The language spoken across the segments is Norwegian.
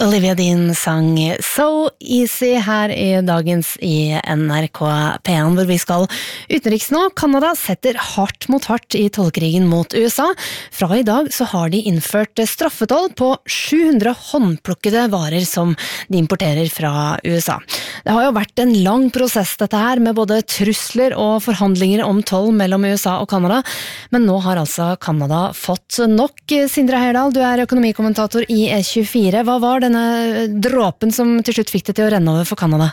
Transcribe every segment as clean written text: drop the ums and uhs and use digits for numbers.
Olivia Dean sang So Easy her i dagens i NRK P1, hvor vi skal utenriks nå. Kanada setter hardt mot hardt i tollkrigen mot USA. Fra i dag så har de innført straffetoll på 700 håndplukkede varer som de importerer fra USA. Det har jo vært en lang prosess dette her, med både trusler og forhandlinger om toll mellom USA og Kanada, men nå har altså Kanada fått nok. Sindre Heyerdahl, du er økonomikommentator i E24. Hva var denne dråpen som til slutt fikk det til å renne over for Kanada?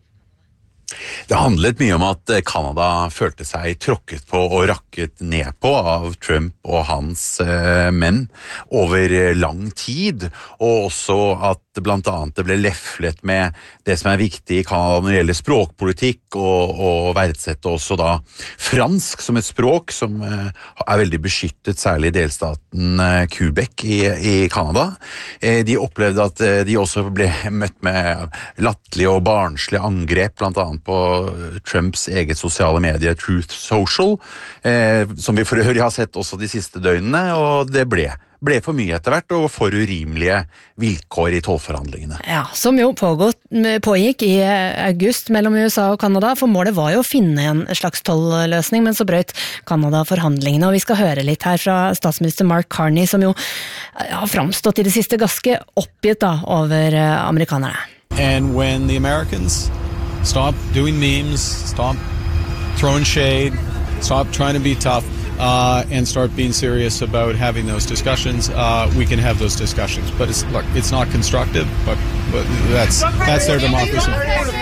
Det handlet mye om at Kanada følte seg tråkket på og rakket ned på av Trump og hans menn over lang tid, og også at blant annet det ble leflet med det som er viktig i Kanada når det gjelder språkpolitikk, og verdsette også da fransk som et språk som er veldig beskyttet, særlig i delstaten Quebec i Kanada. De opplevde at de også ble møtt med latterlige og barnslige angrep, blant annet på Trumps eget sosiale medie Truth Social, som vi for øvrig har sett også de siste døgnene, og det ble for mye etter hvert og for urimelige vilkår i tollforhandlingene. Ja, som jo pågikk i august mellom USA og Kanada, for målet var jo å finne en slags tolløsning, men så brøt Kanada forhandlingene, og vi skal høre litt her fra statsminister Mark Carney, som jo har framstått i det siste ganske oppgitt da, over amerikanerne. And when the Americans stop doing memes, stop throwing shade, stop trying to be tough, and start being serious about having those discussions, we can have those discussions. But it's not constructive, but that's their democracy.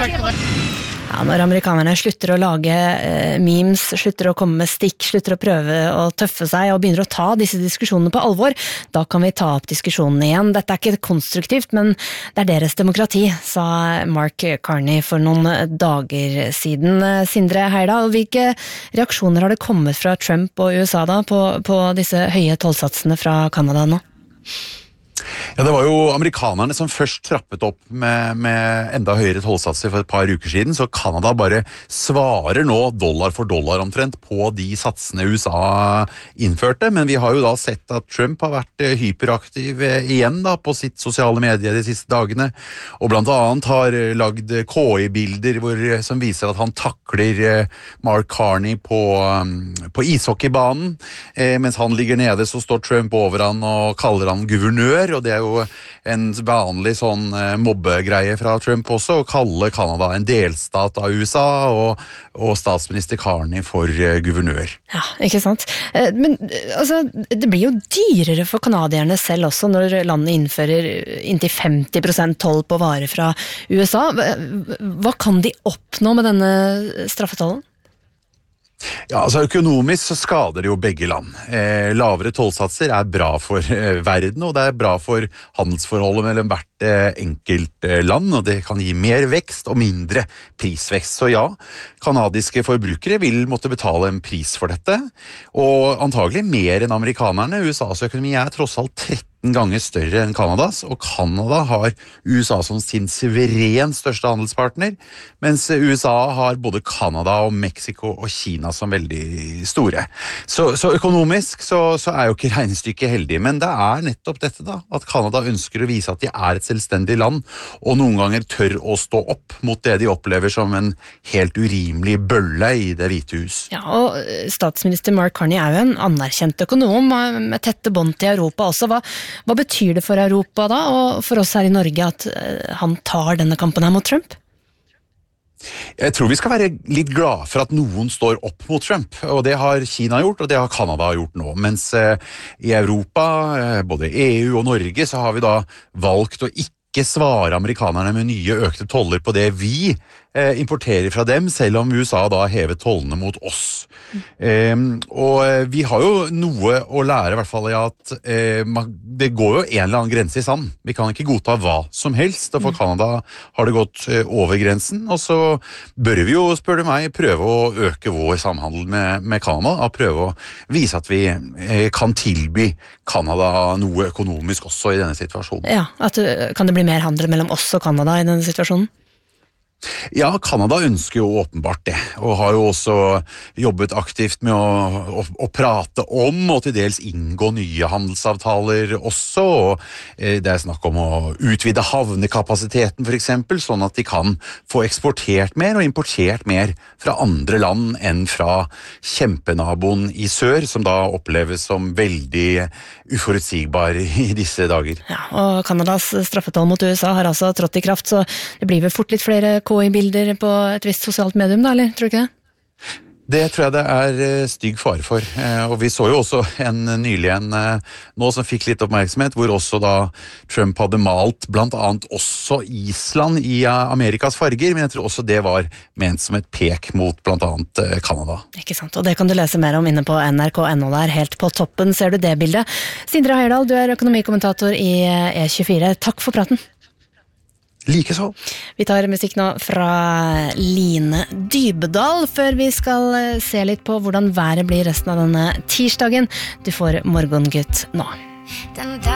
Ja, når amerikanerne slutter å lage memes, slutter å komme med stikk, slutter å prøve å tøffe seg og begynner å ta disse diskusjonene på alvor, da kan vi ta opp diskusjonen igjen. Dette er ikke konstruktivt, men det er deres demokrati, sa Mark Carney for noen dager siden. Sindre Heyerdahl, hvilke reaksjoner har det kommet fra Trump og USA da på disse høye tollsatsene fra Kanada nå? Ja, det var jo amerikanerne som først trappet opp med enda høyere tollsatser for et par uker siden, så Kanada bare svarer nå dollar for dollar omtrent på de satsene USA innførte, men vi har jo da sett at Trump har vært hyperaktiv igjen da på sitt sosiale medier de siste dagene, og blant annet har lagd KI-bilder som viser at han takler Mark Carney på ishockeybanen, mens han ligger nede så står Trump over han og kaller han guvernør, og det er jo en vanlig sånn mobbegreie fra Trump også, å kalle Kanada en delstat av USA og statsminister Carney for guvernør. Ja, ikke sant? Men altså, det blir jo dyrere for kanadierne selv også når landet innfører inntil 50% toll på varer fra USA. Hva kan de oppnå med denne straffetollen? Ja, altså økonomisk så skader det jo begge land. Lavere tollsatser er bra for verden, og det er bra for handelsforholdet mellom hvert enkelt land, og det kan gi mer vekst og mindre prisvekst. Så ja, kanadiske forbrukere vil måtte betale en pris for dette, og antagelig mer enn amerikanerne. USAs økonomi er tross alt 13 ganger større enn Kanadas, og Kanada har USA som sin suveren største handelspartner, mens USA har både Kanada og Mexico og Kina som veldig store. Så økonomisk så er jo ikke regnestykket heldig, men det er nettopp dette da, at Kanada ønsker å vise at de er et selvstendig land, og noen ganger tør å stå opp mot det de opplever som en helt urimelig bølle i Det hvite hus. Ja, og statsminister Mark Carney er jo en anerkjent økonom med tette bånd til Europa også. Hva betyr det for Europa da, og for oss her i Norge, at han tar denne kampen her mot Trump? Jeg tror vi skal være litt glad for at noen står opp mot Trump, og det har Kina gjort, og det har Kanada gjort nå. Mens i Europa, både EU og Norge, så har vi da valgt å ikke svare amerikanerne med nye økte toller på det vi importerer fra dem, selv om USA da hevet tollene mot oss. Og vi har jo noe å lære, i hvert fall i at det går jo en eller annen grense i sand. Vi kan ikke godta hva som helst, og for Kanada har det gått over grensen, og så bør vi jo, spør du meg, prøve å øke vår samhandel med Kanada, og prøve å vise at vi kan tilby Kanada noe økonomisk også i denne situasjonen. Ja, kan det bli mer handel mellom oss og Kanada i denne situasjonen? Ja, Kanada ønsker jo åpenbart det, og har jo også jobbet aktivt med å prate om, og til dels inngå nye handelsavtaler også, og det snakk om å utvide havnekapasiteten for eksempel, sånn at de kan få eksportert mer og importert mer fra andre land enn fra kjempenaboen i sør, som da oppleves som veldig uforutsigbar i disse dager. Ja, og Kanadas straffetoll mot USA har altså trådt i kraft, så det blir vel fort litt flere KI-bilder på et visst sosialt medium da, eller tror du ikke det? Det tror jeg det er stygg fare for, og vi så jo også nylig en nå som fikk litt oppmerksomhet, hvor også da Trump hadde malt blant annet også Island i Amerikas farger, men jeg tror også det var ment som et pek mot blant annet Kanada. Ikke sant, og det kan du lese mer om inne på nrk.no der, helt på toppen ser du det bildet. Sindre Heierdal, du er økonomikommentator i E24, takk for praten. Likeså. Vi tar musikk nå fra Line Dybedal, før vi skal se litt på hvordan været blir resten av denne tirsdagen. Du får Morgengutt nå.